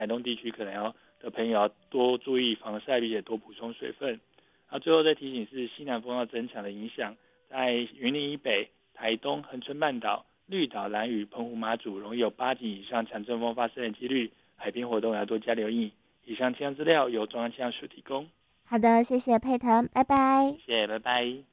台东地区可能的朋友要多注意防晒，并且多补充水分。最后再提醒是西南风要增强的影响，在云林以北、台东、恒春半岛、绿岛、兰屿、澎湖、马祖容易有8级以上强阵风发生的几率，海边活动要多加留意。以上气象资料由中央气象署提供。 好的，谢谢佩腾，拜拜。 谢谢，拜拜。